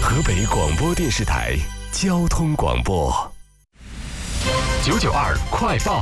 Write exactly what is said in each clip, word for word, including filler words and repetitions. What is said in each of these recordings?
河北广播电视台交通广播九九二快报。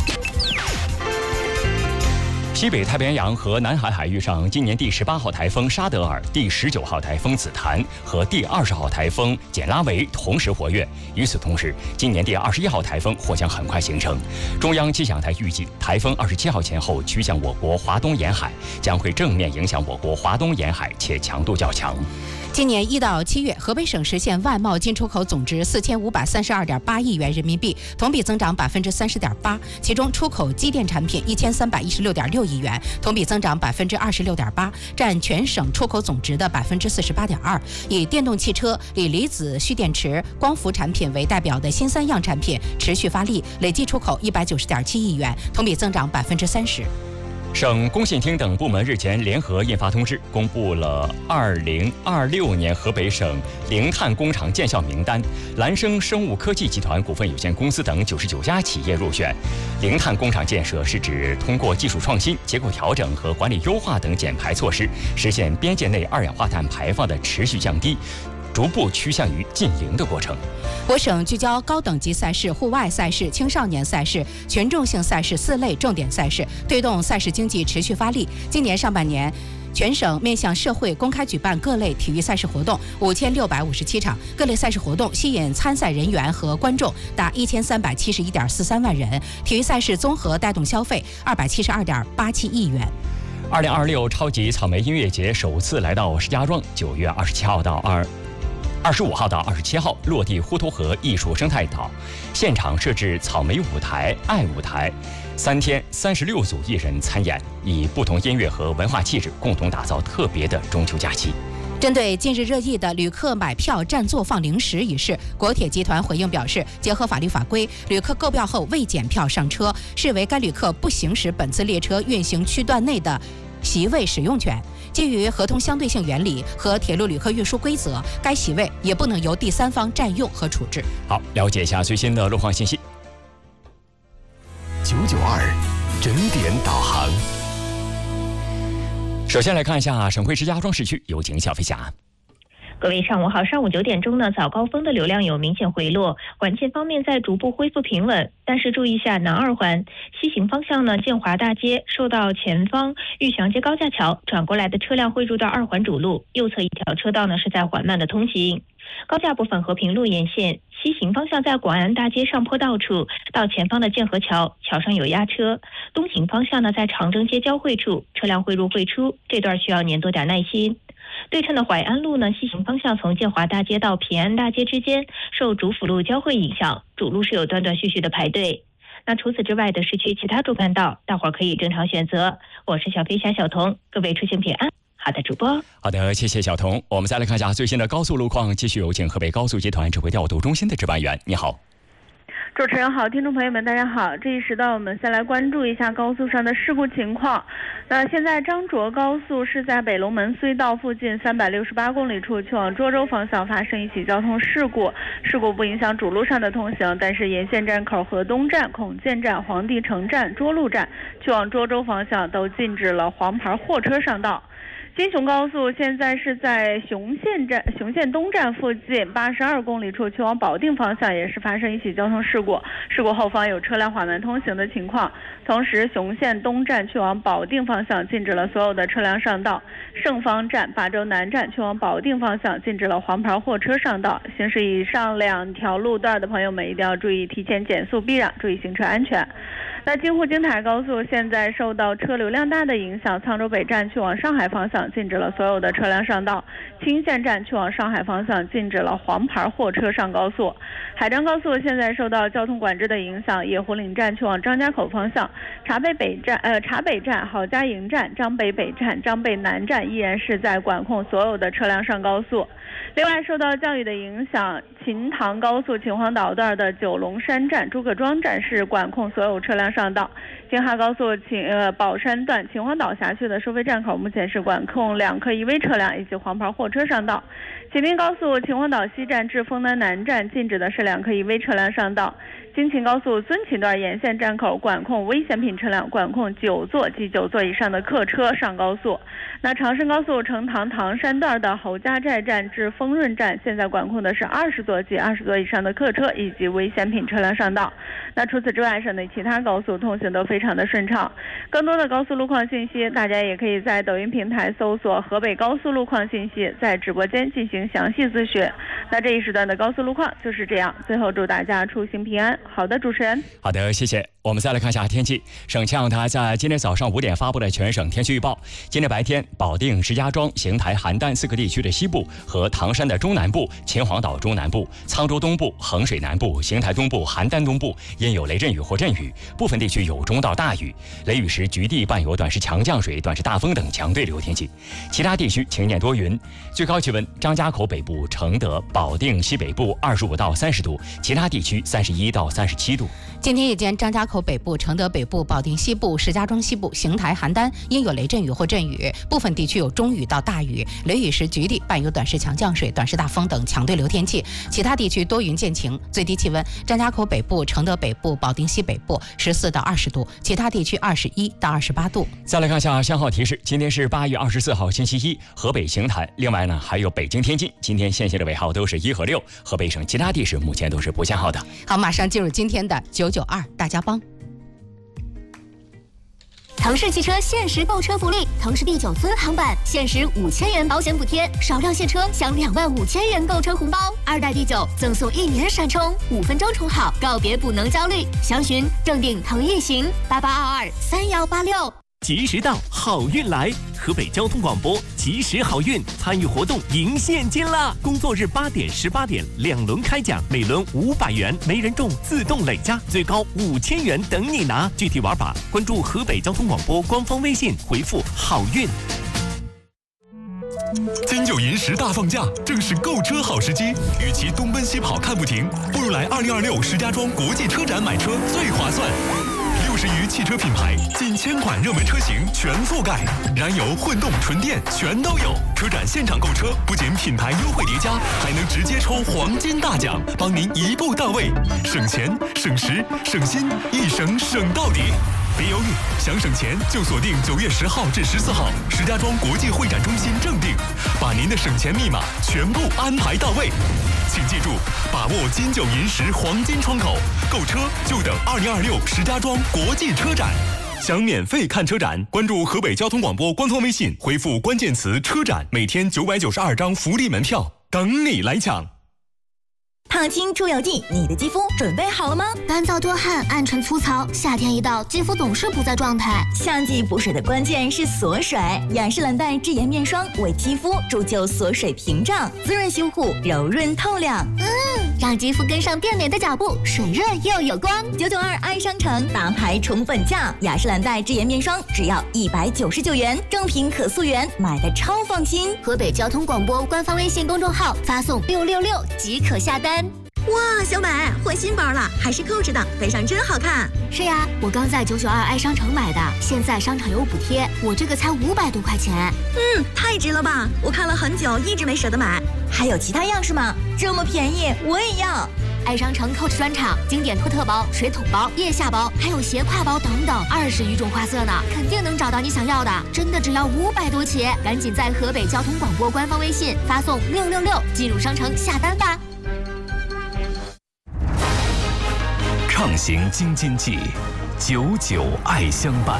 西北太平洋和南海海域上，今年第十八号台风沙德尔、第十九号台风紫檀和第二十号台风简拉维同时活跃。与此同时，今年第二十一号台风或将很快形成。中央气象台预计，台风二十七号前后趋向我国华东沿海，将会正面影响我国华东沿海，且强度较强。 今年一到七月，河北省实现外贸进出口总值四千五百三十二点八亿元人民币，同比增长百分之三十点八。其中，出口机电产品一千三百一十六点六亿元，同比增长百分之二十六点八，占全省出口总值的百分之四十八点二。以电动汽车、锂离子蓄电池、光伏产品为代表的新三样产品持续发力，累计出口一百九十点七亿元，同比增长百分之三十。 省工信厅等部门日前联合印发通知，公布了二零二六年河北省零碳工厂建校名单，兰生生物科技集团股份有限公司等九十九家企业入选。零碳工厂建设是指通过技术创新、结构调整和管理优化等减排措施，实现边界内二氧化碳排放的持续降低，逐步趋向于近零的过程。 我省聚焦高等级赛事、户外赛事、青少年赛事、群众性赛事四类重点赛事，推动赛事经济持续发力。今年上半年，全省面向社会公开举办各类体育赛事活动五千六百五十七场，各类赛事活动吸引参赛人员和观众达一千三百七十一点四三万人，体育赛事综合带动消费二百七十二点八七亿元。 二零二六超级草莓音乐节首次来到石家庄，九月二十七号到二。二十五号到二十七号落地滹沱河艺术生态岛，现场设置草莓舞台、爱舞台，三天三十六组艺人参演，以不同音乐和文化气质共同打造特别的中秋假期。 针对近日热议的旅客买票占座放零食一事，国铁集团回应表示，结合法律法规，旅客购票后未检票上车，视为该旅客不行使本次列车运行区段内的席位使用权。基于合同相对性原理和铁路旅客运输规则，该席位也不能由第三方占用和处置。 好，了解一下最新的路况信息。九九二整点导航。首先来看一下省会石家庄市区，有请小飞侠。 各位上午好，上午九点钟呢，早高峰的流量有明显回落，管线方面在逐步恢复平稳。但是注意一下南二环西行方向呢，建华大街受到前方玉祥街高架桥转过来的车辆汇入到二环主路，右侧一条车道呢是在缓慢的通行。高架部分和平路沿线西行方向在广安大街上坡道处到前方的建和桥，桥上有压车。东行方向呢，在长征街交汇处车辆汇入汇出，这段需要您多点耐心。对称的淮安路呢，西行方向从建华大街到平安大街之间受主辅路交汇影响，主路是有断断续续的排队。那除此之外的市区其他主干道，大伙儿可以正常选择。我是小飞侠小童，各位出行平安。好的，主播。 好的，谢谢小童。我们再来看一下最新的高速路况，继续有请河北高速集团指挥调度中心的值班员。你好。 主持人好，听众朋友们大家好，这一时段我们先来关注一下高速上的事故情况。那现在张涿高速是在北龙门隧道附近三百六十八公里处去往涿州方向发生一起交通事故，事故不影响主路上的通行，但是沿线站口河东站、孔建站、黄帝城站、涿路站去往涿州方向都禁止了黄牌货车上道。京雄高速现在是在雄县站、雄县东站附近八十二公里处去往保定方向也是发生一起交通事故，事故后方有车辆缓慢通行的情况。同时，雄县东站去往保定方向禁止了所有的车辆上道，盛芳站、巴州南站去往保定方向禁止了黄牌货车上道。行驶以上两条路段的朋友们一定要注意提前减速避让，注意行车安全。那京沪京台高速现在受到车流量大的影响，沧州北站去往上海方向禁止了所有的车辆上道，青县站去往上海方向禁止了黄牌货车上高速。海张高速现在受到交通管制的影响，野湖岭站去往张家口方向，茶北北站、呃茶北站、郝家营站、张北北站、张北南站依然是在管控所有的车辆上高速。另外，受到降雨的影响，秦塘高速秦皇岛段的九龙山站、朱各庄站是管控所有车辆上道。京哈高速秦呃宝山段秦皇岛辖区的收费站口目前是管控两客一 V 车辆以及黄牌货车上道。秦滨高速秦皇岛西站至丰南南站禁止的是两客一 V 车辆上道。 京秦高速遵秦段沿线站口管控危险品车辆，管控九座及九座以上的客车上高速。那长深高速成唐唐山段的侯家寨站至丰润站，现在管控的是二十座及二十座以上的客车以及危险品车辆上道。那除此之外，省内其他高速通行都非常的顺畅。更多的高速路况信息，大家也可以在抖音平台搜索河北高速路况信息，在直播间进行详细咨询。那这一时段的高速路况就是这样。最后祝大家出行平安。好的，主持人。 好的，谢谢。我们再来看一下天气。省气象台在今天早上五点发布的全省天气预报：今天白天，保定、石家庄、邢台、邯郸四个地区的西部和唐山的中南部、秦皇岛中南部、沧州东部、衡水南部、邢台东部、邯郸东部因有雷阵雨或阵雨，部分地区有中到大雨，雷雨时局地伴有短时强降水、短时大风等强对流天气。其他地区晴间多云，最高气温：张家口北部、承德、保定西北部二十五到三十度，其他地区三十一到三十七度。 今天夜间，张家口北部、承德北部、保定西部、石家庄西部、邢台、邯郸因有雷阵雨或阵雨，部分地区有中雨到大雨，雷雨时局地伴有短时强降水、短时大风等强对流天气。其他地区多云见晴，最低气温：张家口北部、承德北部、保定西北部十四到二十度，其他地区二十一到二十八度。 再来看一下信号提示：今天是八月二十四号星期一，河北邢台，另外呢还有北京、天津，今天限行的尾号都是一和六。河北省其他地市目前都是不限号的。 好，马上进入今天的九九二大家帮。 腾势汽车限时购车福利，腾势第九尊航版限时五千元保险补贴，少量现车享两万五千元购车红包，二代第九赠送一年闪充，五分钟充好，告别不能焦虑。详询正定腾逸行八八二二三幺八六。 及时到，好运来！河北交通广播及时好运，参与活动赢现金啦！工作日八点、十八点两轮开奖，每轮五百元，没人中自动累加，最高五千元等你拿。具体玩法关注河北交通广播官方微信，回复好运。 金九银十大放假，正是购车好时机。与其东奔西跑看不停，不如来二零二六石家庄国际车展买车最划算。六十余汽车品牌，近千款热门车型全覆盖，燃油、混动、纯电全都有。车展现场购车，不仅品牌优惠叠加，还能直接抽黄金大奖，帮您一步到位，省钱、省时、省心，一省省到底。别犹豫，想省钱就锁定九月十号至十四号石家庄国际会展中心正定，把您的省钱密码全部安排到位。请记住，把握金九银十黄金窗口，购车就等二零二六石家庄国际车展。想免费看车展，关注河北交通广播官方微信，回复关键词车展，每天九百九十二张福利门票，等你来抢。 烫青出油剂，你的肌肤准备好了吗？干燥多汗，暗沉粗糙，夏天一到，肌肤总是不在状态。夏季补水的关键是锁水，雅诗兰黛智妍面霜为肌肤铸就锁水屏障，滋润修护，柔润透亮。嗯，让肌肤跟上变美的脚步，水润又有光。九九二爱商城大牌宠粉价，雅诗兰黛智妍面霜只要一百九十九元，正品可溯源，买的超放心。河北交通广播官方微信公众号发送六六六即可下单。 哇，小美换新包了，还是 Coach 的，背上真好看。 是呀，我刚在九九二爱商城买的，现在商场有补贴，我这个才五百多块钱。 嗯，太值了吧！我看了很久，一直没舍得买。 还有其他样式吗？这么便宜，我也要。爱商城 Coach 专场，经典托特包、水桶包、腋下包，还有斜挎包等等，二十余种花色呢，肯定能找到你想要的。真的只要五百多起，赶紧在河北交通广播官方微信发送六六六进入商城下单吧。 畅行京津冀，九九爱相伴。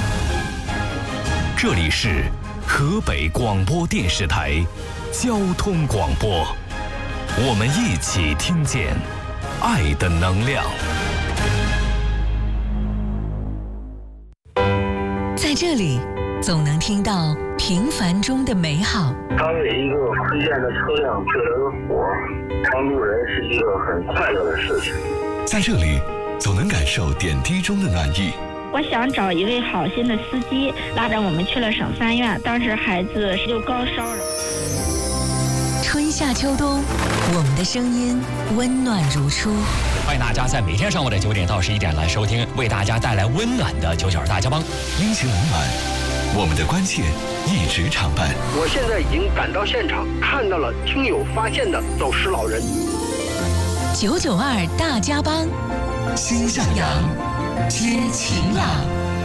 这里是河北广播电视台交通广播，我们一起听见爱的能量。 在这里，总能听到平凡中的美好。 当为一个亏欠的车辆救了个火，帮助人是一个很快乐的事情。 在这里，总能感受点滴中的暖意。 我想找一位好心的司机，拉着我们去了省三院，当时孩子就高烧了。 春夏秋冬，我们的声音温暖如初。 欢迎大家在每天上午的九点到十一点来收听，为大家带来温暖的九九二大家帮。 阴晴冷暖，我们的关切一直常伴。 我现在已经赶到现场，看到了听友发现的走失老人。 九九二大家帮， 心上扬，知晴朗。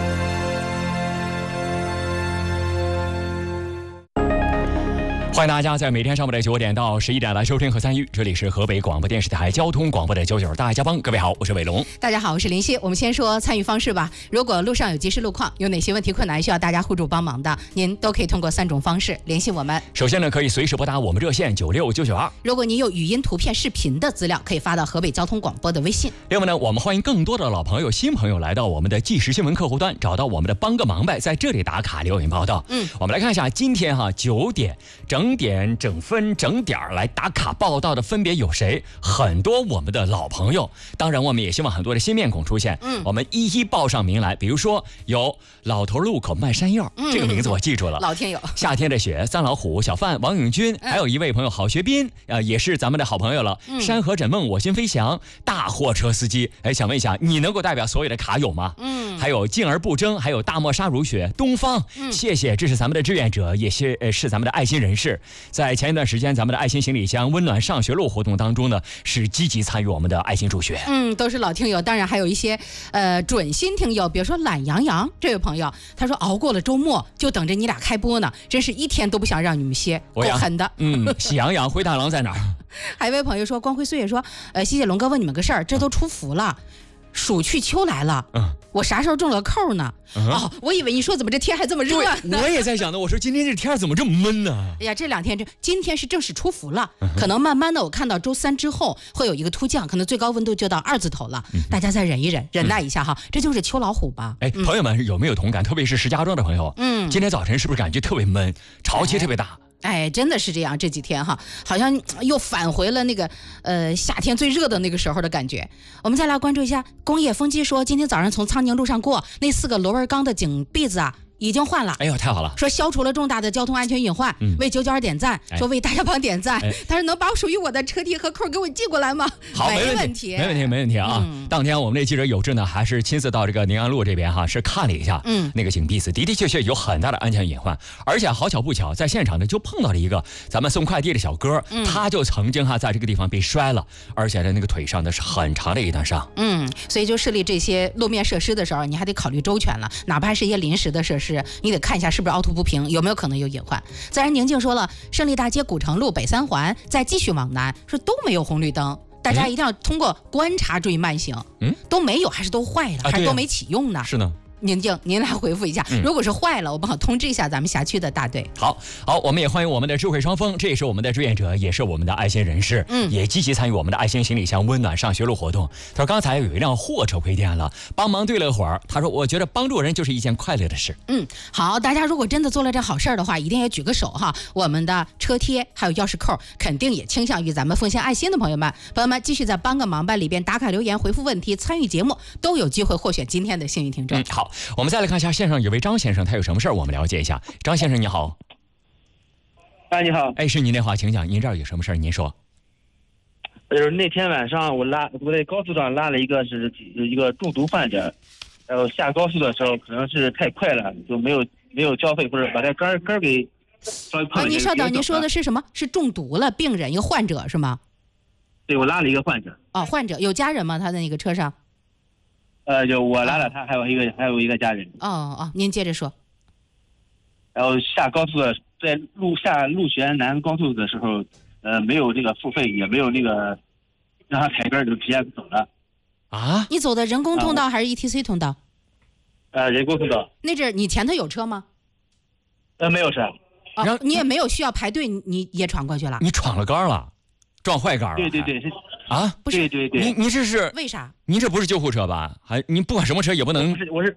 欢迎大家在每天上午的九点到十一点来收听和参与，这里是河北广播电视台交通广播的九九大家帮，各位好，我是伟龙。 大家好，我是林夕。我们先说参与方式吧。如果路上有急事路况，有哪些问题困难需要大家互助帮忙的，您都可以通过三种方式联系我们。 首先呢，可以随时拨打我们热线九六九九二。 如果您有语音、图片、视频的资料，可以发到河北交通广播的微信。 另外呢，我们欢迎更多的老朋友、新朋友来到我们的即时新闻客户端，找到我们的帮个忙呗，在这里打卡留言报道。 嗯， 我们来看一下今天哈九点整点整分整点来打卡报道的分别有谁？很多我们的老朋友，当然我们也希望很多的新面孔出现。 嗯， 我们一一报上名来。比如说有老头路口卖山药， 嗯、 这个名字我记住了。 老听友， 夏天的雪，三老虎，小范，王永军， 嗯、 还有一位朋友郝学斌，呃，也是咱们的好朋友了。 嗯、 山河枕梦，我心飞翔，大货车司机。哎，想问一下，你能够代表所有的卡友吗？ 嗯， 还有静而不争，还有大漠沙如雪，东方， 嗯、 谢谢，这是咱们的志愿者，也是呃是咱们的爱心人士。在前一段时间，咱们的爱心行李箱温暖上学路活动当中呢，是积极参与我们的爱心助学。 嗯，都是老听友，当然还有一些呃准新听友，比如说懒羊羊这位朋友，他说熬过了周末就等着你俩开播呢，真是一天都不想让你们歇，够狠的。 嗯，喜羊羊灰太狼在哪儿？ 还有一位朋友说，光辉岁月说，呃，谢谢龙哥问你们个事儿，这都出伏了。暑去秋来了，嗯，我啥时候中了扣呢？嗯、哦，我以为你说怎么这天还这么热呢？ 我也在想呢，我说今天这天怎么这么闷呢？ 哎呀，这两天这今天是正式出伏了，嗯、可能慢慢的我看到周三之后会有一个突降，可能最高温度就到二字头了，嗯、大家再忍一忍，忍耐一下哈，嗯、这就是秋老虎吧？ 哎，朋友们有没有同感？特别是石家庄的朋友，嗯，今天早晨是不是感觉特别闷，潮气特别大？ 哎，真的是这样，这几天哈，好像又返回了那个呃夏天最热的那个时候的感觉。我们再来关注一下工业风机说，今天早上从苍宁路上过，那四个螺纹钢的井篦子啊已经换了。 哎呦，太好了！ 说消除了重大的交通安全隐患，嗯、为九九二点赞，哎、说为大家帮点赞。哎、他说能把属于我的车贴和扣给我寄过来吗？ 好，没问题，没问题，没问题啊！嗯、当天我们那记者有志呢，还是亲自到这个宁安路这边哈，是看了一下，嗯，那个井篦子的的确确有很大的安全隐患，而且好巧不巧，在现场呢就碰到了一个咱们送快递的小哥，嗯、他就曾经哈在这个地方被摔了，而且在那个腿上呢是很长的一段伤。 嗯，所以就设立这些路面设施的时候，你还得考虑周全了，哪怕是一些临时的设施，你得看一下是不是凹凸不平，有没有可能有隐患。自然宁静说了，胜利大街、古城路、北三环再继续往南，说都没有红绿灯，大家一定要通过观察注意慢行。嗯，都没有还是都坏了， 啊、 还是都没启用呢？ 是呢。 宁静，您来回复一下，嗯、如果是坏了，我们好通知一下咱们辖区的大队。 好，好，我们也欢迎我们的智慧双峰，这也是我们的志愿者，也是我们的爱心人士，嗯，也积极参与我们的爱心行李箱温暖上学路活动。他说刚才有一辆货车回电了，帮忙对了会儿。他说我觉得帮助人就是一件快乐的事。 嗯，好，大家如果真的做了这好事儿的话，一定也举个手哈。我们的车贴还有钥匙扣，肯定也倾向于咱们奉献爱心的朋友们。朋友们继续在帮个忙吧里边打卡留言、回复问题、参与节目，都有机会获选今天的幸运听众。 嗯，好，我们再来看一下。线上有位张先生，他有什么事儿？我们了解一下。张先生你好。 哎，你好。 哎，是您电话，请讲。您这儿有什么事儿？您说。 就是那天晚上我拉我在高速上拉了一个是一个中毒患者，然后下高速的时候可能是太快了，就没有没有交费，或者把这杆杆给稍微碰了。 您稍等，您说的是什么？是中毒了，病人一个患者是吗？ 对，我拉了一个患者。 哦，患者有家人吗？他在那个车上？ 呃，就我拉了他，还有一个还有一个家人。 哦哦，您接着说。 然后下高速的，在路下陆泉南高速的时候，呃，没有这个付费，也没有那个让他踩杆，就直接走了。 啊？ 你走的人工通道还是 E T C 通道？ 呃，人工通道。 那阵你前头有车吗？ 呃，没有车。 哦，你也没有需要排队，你也闯过去了？ 你闯了杆了，撞坏杆了？ 对对对，是。 啊， 不是， 对对对， 您您这是为啥？ 您这不是救护车吧？还您不管什么车也不能。 不是，我是